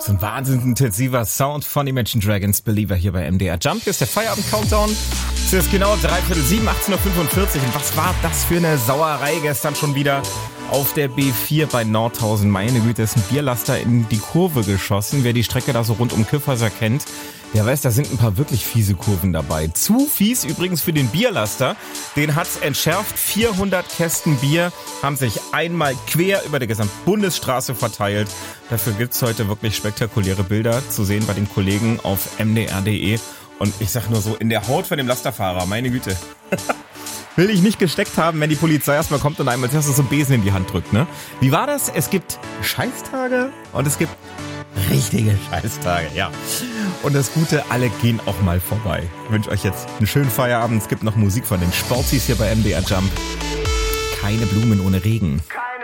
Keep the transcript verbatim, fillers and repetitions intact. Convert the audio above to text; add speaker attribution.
Speaker 1: So ein wahnsinnig intensiver Sound von Imagine Dragons Believer hier bei M D R Jump. Hier ist der Feierabend-Countdown. Es ist genau dreiviertel sieben, achtzehn Uhr fünfundvierzig. Und was war das für eine Sauerei gestern schon wieder auf der B vier bei Nordhausen? Meine Güte, ist ein Bierlaster in die Kurve geschossen. Wer die Strecke da so rund um Kyffhäuser kennt, der weiß, da sind ein paar wirklich fiese Kurven dabei. Zu fies übrigens für den Bierlaster. Den hat's entschärft. vierhundert Kästen Bier haben sich einmal quer über die gesamte Bundesstraße verteilt. Dafür gibt's heute wirklich spektakuläre Bilder zu sehen bei den Kollegen auf m d r punkt d e. Und ich sag nur so, in der Haut von dem Lasterfahrer, meine Güte. Will ich nicht gesteckt haben, wenn die Polizei erstmal kommt und einem als erstes so einen Besen in die Hand drückt, ne? Wie war das? Es gibt Scheißtage und es gibt richtige Scheißtage, ja. Und das Gute, alle gehen auch mal vorbei. Ich wünsche euch jetzt einen schönen Feierabend. Es gibt noch Musik von den Sportis hier bei M D R Jump. Keine Blumen ohne Regen.